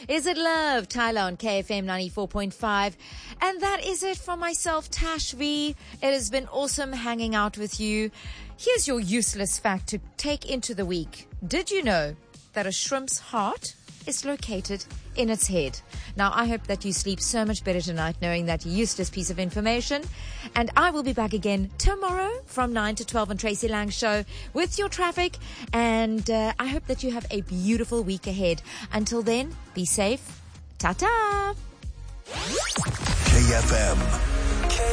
Is It Love? Tyler on KFM 94.5. And that is it from myself, Tash V. It has been awesome hanging out with you. Here's your useless fact to take into the week. Did you know that a shrimp's heart is located in its head? Now, I hope that you sleep so much better tonight knowing that useless piece of information. And I will be back again tomorrow from 9 to 12 on Tracy Lang Show with your traffic. And I hope that you have a beautiful week ahead. Until then, be safe. Ta-ta! KFM